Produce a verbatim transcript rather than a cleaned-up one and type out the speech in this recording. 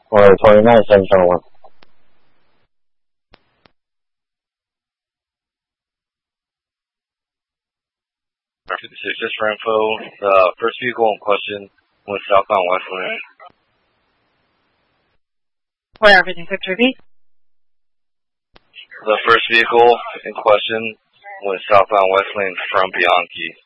or twenty-nine Central one. fifty-six, just for info, the first vehicle in question went southbound Westland. Where fifty-six, repeat? The first vehicle in question went southbound Westland from Bianchi.